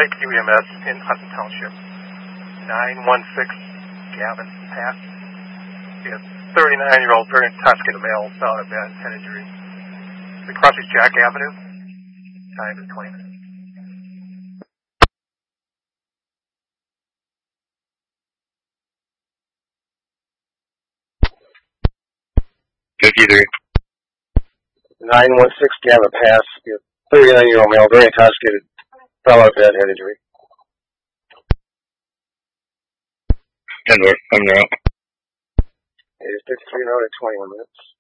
Lake UEMS in Hudson Township. 916 Gavin Pass. We have 39-year-old, very intoxicated male, fell out of bed, head injury. We crosses Jack Avenue. Time is 20 minutes. 53. 916 Gavin Pass. 39-year-old male, very intoxicated, fell out of bed, head injury. 10-4, I'm out. It is 53 out at 21 minutes.